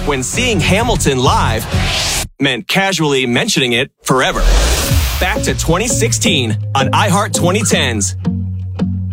when seeing Hamilton live meant casually mentioning it forever. Back to 2016 on iHeart 2010s.